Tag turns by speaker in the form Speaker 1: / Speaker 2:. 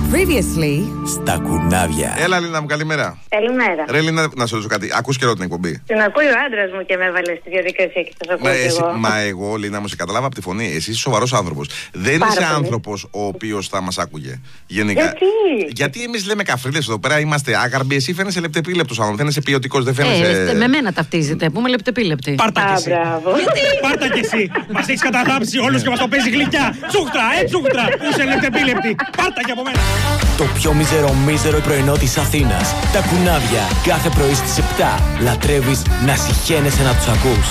Speaker 1: Previously.
Speaker 2: Στα κουνάβια.
Speaker 3: Έλα, Λίνα μου, καλημέρα.
Speaker 4: Καλημέρα.
Speaker 3: Ρε, Λίνα, να σε ρωτήσω κάτι. Ακούς καιρό την εκπομπή?
Speaker 4: Την ακούει ο άντρας μου και με έβαλε στη διαδικασία και σας ακούω εγώ.
Speaker 3: Μα εγώ, Λίνα μου, σε καταλάβα από τη φωνή. Εσύ είσαι σοβαρός άνθρωπος. Δεν
Speaker 4: Πάρα
Speaker 3: είσαι
Speaker 4: πολύ.
Speaker 3: άνθρωπος ο οποίος θα μας άκουγε. Γενικά. Γιατί εμείς λέμε καφρίλες εδώ πέρα, είμαστε άκαρμποι. Εσύ φαίνεσαι λεπτεπίλεπτος άνθρωπος. Φαίνεσαι ποιοτικός, δεν φαίνεσαι.
Speaker 5: Με μένα ταυτίζεται. Που είμαι λεπτεπίλεπτη.
Speaker 6: Πάρτα κι εσύ. Πάρτα κι εσύ. Μας έχεις καταγράψει όλους και μας το παίζει γλυκιά. Τσούχτρα, τσούχτρα. Που είσαι λεπτεπίλεπτη. Πάρτα κι από μένα.
Speaker 2: Το πιο μίζερο πρωινό της Αθήνας. Τα κουνάβια. Κάθε πρωί στις 7. Λατρεύεις να συχαίνεσαι να τους ακούς.